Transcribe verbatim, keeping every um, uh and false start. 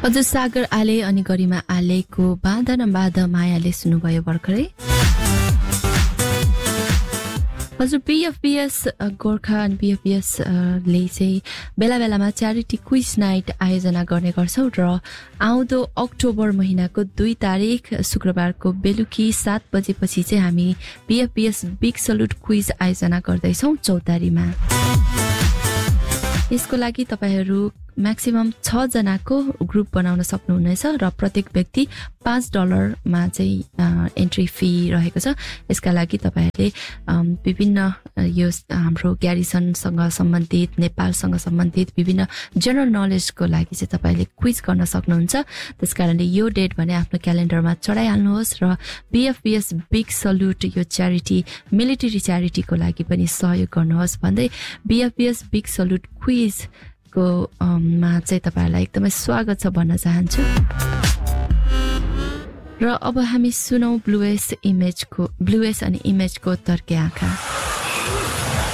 हजुर सागर आले अनि गरिमा आलेको बाँध न बाँध मायाले सुन्नुभयो भर्खरै। हजुर बिएफबिएस गोर्खा अनि बिएफबिएस ले चाहिँ बेला बेलामा च्यारिटी क्विज नाइट आयोजना गर्ने गर्छौँ र आउँदो अक्टोबर महिनाको दुई तारिक शुक्रबारको बेलुकी सात बजेपछि चाहिँ हामी बिएफबिएस बिग सल्युट क्विज आयोजना गर्दैछौँ चौतारीमा। यसको लागि तपाईहरू म्याक्सिमम छ जनाको ग्रुप बनाउन सक्नुहुनेछ र प्रत्येक व्यक्ति पाँच डलरमा चाहिँ एन्ट्री फी रहेको छ। यसका लागि तपाईहरूले विभिन्न यो हाम्रो ग्यारिसनसँग सम्बन्धित नेपालसँग सम्बन्धित विभिन्न जनरल नलेजको लागि चाहिँ तपाईँले क्विज गर्न सक्नुहुन्छ। त्यसकारणले यो डेट भने आफ्नो क्यालेन्डरमा चढाइहाल्नुहोस् र बिएफबिएस बिग सल्युट यो च्यारिटी मिलिटरी च्यारिटीको लागि पनि सहयोग गर्नुहोस् भन्दै बिएफबिएस बिग सल्युट क्विज को मा चाहिँ तपाईहरुलाई एकदमै स्वागत छ भन्न चाहन्छु। र अब हामी सुनौ ब्लुएस इमेजको ब्लुएस अनि इमेजको तर्के आँखा।